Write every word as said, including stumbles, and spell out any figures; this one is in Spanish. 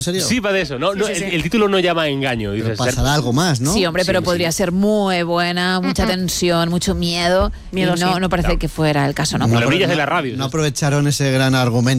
¿En serio? Sí, va de eso, ¿no? Sí, no sí, el, sí. el título no llama a engaño. Pero Dices, pasará algo más, ¿no? Sí, hombre, pero Sí, podría sí. ser muy buena, mucha tensión, mucho miedo. Miedo, y no, sí. no parece Claro. que fuera el caso, ¿no? Como las brillas de la radio. No aprovecharon ese gran argumento.